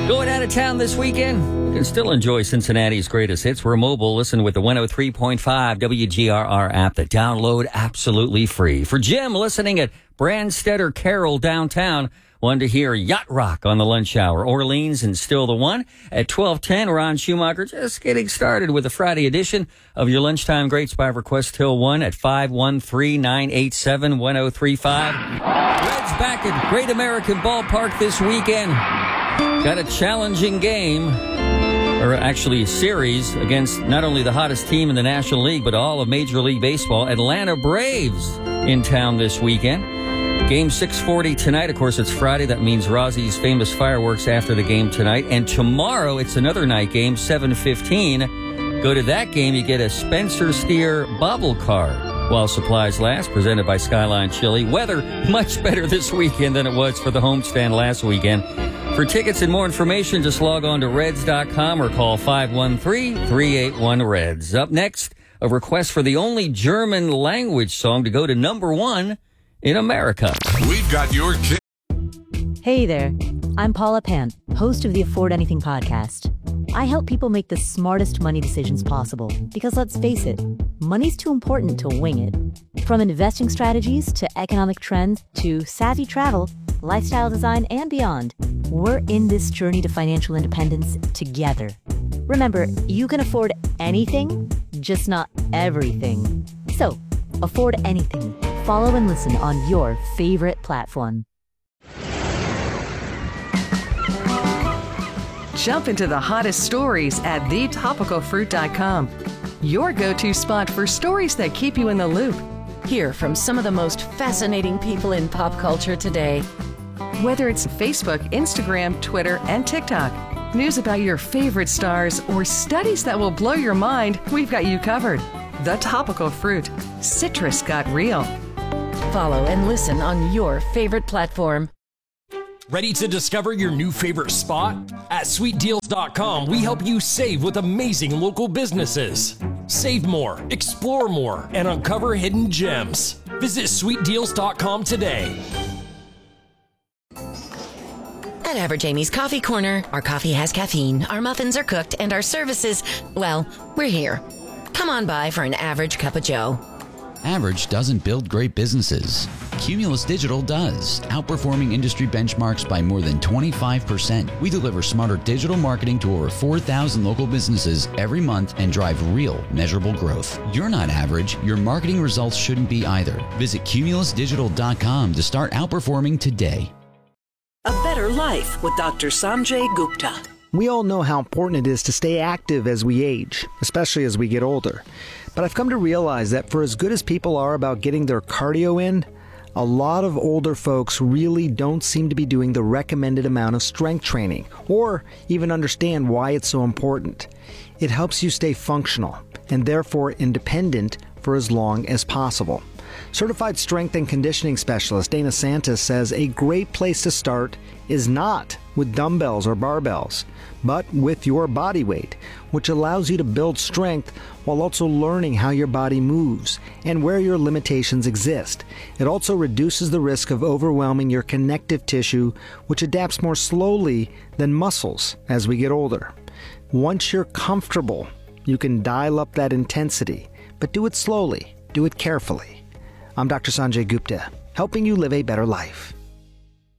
Going out of town this weekend? You can still enjoy Cincinnati's greatest hits. We're mobile. Listen with the 103.5 WGRR app that download absolutely free. For Jim, listening at Brandstetter Carroll downtown, wanted to hear Yacht Rock on the lunch hour. Orleans and Still the One. At 12:10, Ron Schumacher just getting started with a Friday edition of your Lunchtime Greats by request till 1 at 513-987-1035. Reds back at Great American Ballpark this weekend. Got a challenging game, or actually a series, against not only the hottest team in the National League, but all of Major League Baseball, Atlanta Braves, in town this weekend. Game 640 tonight. Of course, it's Friday. That means Rozzie's famous fireworks after the game tonight. And tomorrow, it's another night game, 7:15. Go to that game, you get a Spencer Steer bubble card while supplies last, presented by Skyline Chili. Weather much better this weekend than it was for the homestand last weekend. For tickets and more information, just log on to Reds.com or call 513-381-REDS. Up next, a request for the only German language song to go to number 1 in America. We've got your kid. Hey there, I'm Paula Pant, host of the Afford Anything podcast. I help people make the smartest money decisions possible because, let's face it, money's too important to wing it. From investing strategies to economic trends to savvy travel, lifestyle design, and beyond, we're in this journey to financial independence together. Remember, you can afford anything, just not everything. So, afford anything. Follow and listen on your favorite platform. Jump into the hottest stories at thetopicalfruit.com. Your go-to spot for stories that keep you in the loop. Hear from some of the most fascinating people in pop culture today. Whether it's Facebook, Instagram, Twitter, and TikTok, news about your favorite stars, or studies that will blow your mind, we've got you covered. The Topical Fruit. Citrus got real. Follow and listen on your favorite platform. Ready to discover your new favorite spot? At sweetdeals.com, we help you save with amazing local businesses. Save more, explore more, and uncover hidden gems. Visit sweetdeals.com today. At Average Amy's Coffee Corner, our coffee has caffeine, our muffins are cooked, and our services, well, we're here. Come on by for an average cup of joe. Average doesn't build great businesses. Cumulus Digital does, outperforming industry benchmarks by more than 25%. We deliver smarter digital marketing to over 4,000 local businesses every month and drive real, measurable growth. You're not average. Your marketing results shouldn't be either. Visit cumulusdigital.com to start outperforming today. A Better Life with Dr. Sanjay Gupta. We all know how important it is to stay active as we age, especially as we get older. But I've come to realize that for as good as people are about getting their cardio in, a lot of older folks really don't seem to be doing the recommended amount of strength training, or even understand why it's so important. It helps you stay functional, and therefore independent for as long as possible. Certified strength and conditioning specialist Dana Santos says a great place to start is not with dumbbells or barbells, but with your body weight, which allows you to build strength while also learning how your body moves and where your limitations exist. It also reduces the risk of overwhelming your connective tissue, which adapts more slowly than muscles as we get older. Once you're comfortable, you can dial up that intensity, but do it slowly, do it carefully. I'm Dr. Sanjay Gupta, helping you live a better life.